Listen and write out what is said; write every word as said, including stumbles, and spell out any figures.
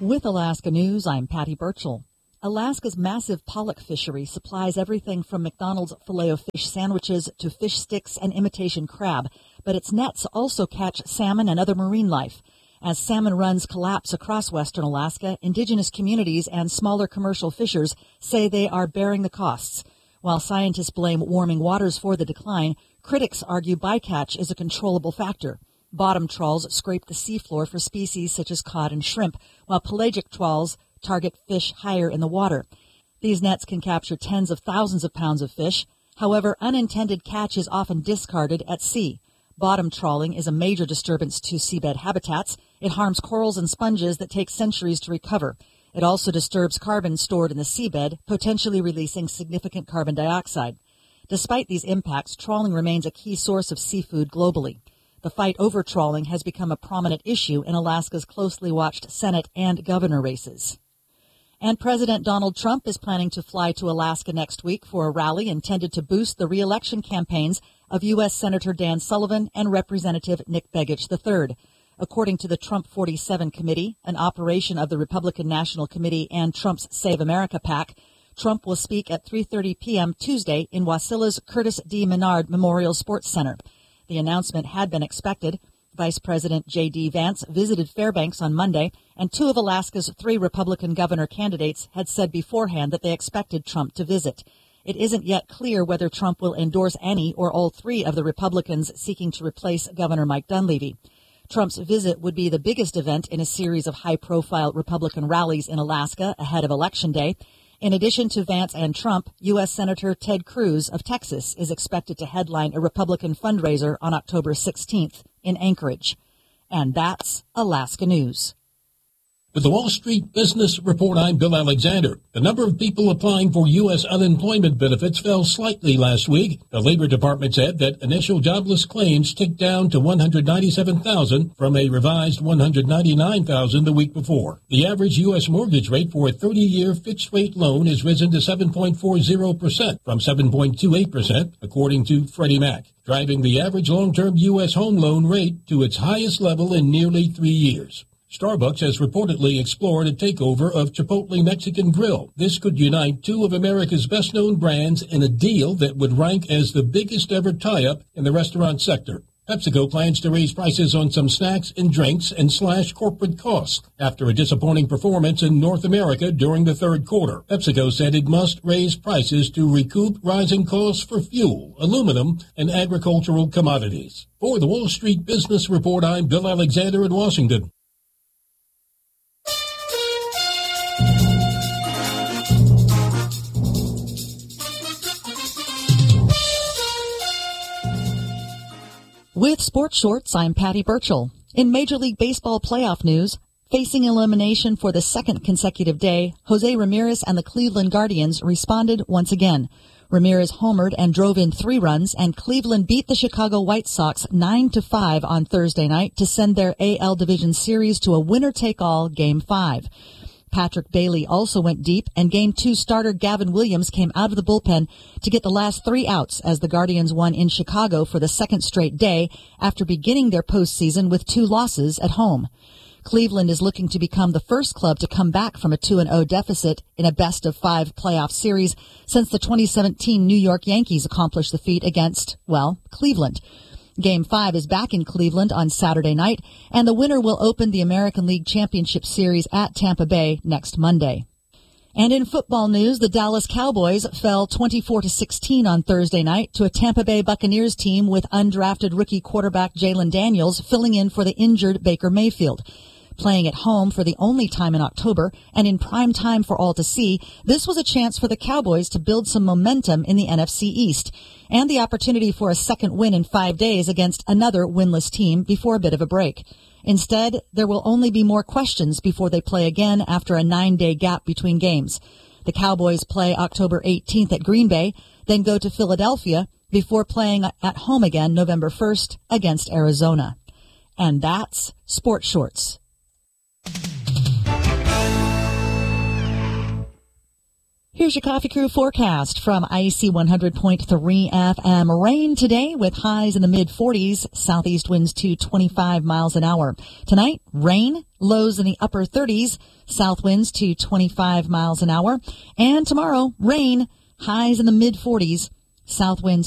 With Alaska News, I'm Patty Burchell. Alaska's massive pollock fishery supplies everything from McDonald's Filet-O-Fish sandwiches to fish sticks and imitation crab, but its nets also catch salmon and other marine life. As salmon runs collapse across western Alaska, indigenous communities and smaller commercial fishers say they are bearing the costs. While scientists blame warming waters for the decline, critics argue bycatch is a controllable factor. Bottom trawls scrape the seafloor for species such as cod and shrimp, while pelagic trawls target fish higher in the water. These nets can capture tens of thousands of pounds of fish. However, unintended catch is often discarded at sea. Bottom trawling is a major disturbance to seabed habitats. It harms corals and sponges that take centuries to recover. It also disturbs carbon stored in the seabed, potentially releasing significant carbon dioxide. Despite these impacts, trawling remains a key source of seafood globally. The fight over trawling has become a prominent issue in Alaska's closely watched Senate and governor races. And President Donald Trump is planning to fly to Alaska next week for a rally intended to boost the re-election campaigns of U S Senator Dan Sullivan and Representative Nick Begich the third. According to the Trump forty-seven Committee, an operation of the Republican National Committee and Trump's Save America PAC, Trump will speak at three thirty p.m. Tuesday in Wasilla's Curtis D. Menard Memorial Sports Center. The announcement had been expected. Vice President J D. Vance visited Fairbanks on Monday, and two of Alaska's three Republican governor candidates had said beforehand that they expected Trump to visit. It isn't yet clear whether Trump will endorse any or all three of the Republicans seeking to replace Governor Mike Dunleavy. Trump's visit would be the biggest event in a series of high-profile Republican rallies in Alaska ahead of Election Day. In addition to Vance and Trump, U S. Senator Ted Cruz of Texas is expected to headline a Republican fundraiser on October sixteenth in Anchorage. And that's Alaska News. With the Wall Street Business Report, I'm Bill Alexander. The number of people applying for U S unemployment benefits fell slightly last week. The Labor Department said that initial jobless claims ticked down to one hundred ninety-seven thousand from a revised one hundred ninety-nine thousand the week before. The average U S mortgage rate for a thirty-year fixed-rate loan has risen to seven point four zero percent from seven point two eight percent, according to Freddie Mac, driving the average long-term U S home loan rate to its highest level in nearly three years. Starbucks has reportedly explored a takeover of Chipotle Mexican Grill. This could unite two of America's best-known brands in a deal that would rank as the biggest ever tie-up in the restaurant sector. PepsiCo plans to raise prices on some snacks and drinks and slash corporate costs after a disappointing performance in North America during the third quarter. PepsiCo said it must raise prices to recoup rising costs for fuel, aluminum, and agricultural commodities. For the Wall Street Business Report, I'm Bill Alexander in Washington. With Sports Shorts, I'm Patty Burchell. In Major League Baseball playoff news, facing elimination for the second consecutive day, Jose Ramirez and the Cleveland Guardians responded once again. Ramirez homered and drove in three runs, and Cleveland beat the Chicago White Sox nine to five on Thursday night to send their A L Division Series to a winner-take-all Game five. Patrick Bailey also went deep, and Game two starter Gavin Williams came out of the bullpen to get the last three outs as the Guardians won in Chicago for the second straight day after beginning their postseason with two losses at home. Cleveland is looking to become the first club to come back from a two and oh deficit in a best-of-five playoff series since the twenty seventeen New York Yankees accomplished the feat against, well, Cleveland. Game five is back in Cleveland on Saturday night, and the winner will open the American League Championship Series at Tampa Bay next Monday. And in football news, the Dallas Cowboys fell twenty-four to sixteen on Thursday night to a Tampa Bay Buccaneers team with undrafted rookie quarterback Jalen Daniels filling in for the injured Baker Mayfield. Playing at home for the only time in October and in prime time for all to see, this was a chance for the Cowboys to build some momentum in the N F C East and the opportunity for a second win in five days against another winless team before a bit of a break. Instead, there will only be more questions before they play again after a nine-day gap between games. The Cowboys play October eighteenth at Green Bay, then go to Philadelphia before playing at home again November first against Arizona. And that's Sports Shorts. Here's your Coffee Crew forecast from I C one hundred point three F M. Rain today with highs in the mid forties, southeast winds to twenty-five miles an hour. Tonight, rain, lows in the upper thirties, south winds to twenty-five miles an hour. And tomorrow, rain, highs in the mid forties, south winds